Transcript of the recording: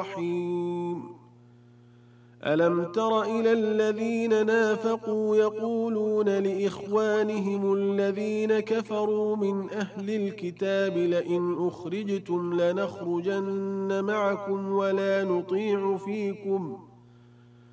الرحيم ألم تر إلى الذين نافقوا يقولون لإخوانهم الذين كفروا من أهل الكتاب لئن أخرجتم لنخرجن معكم